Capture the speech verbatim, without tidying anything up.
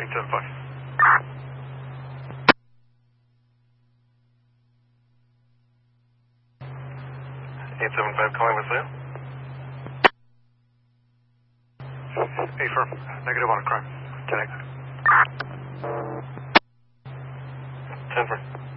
eight seven five. eight seven five calling with Leo. Hey, firm. Negative on a crime. ten eight. ten four.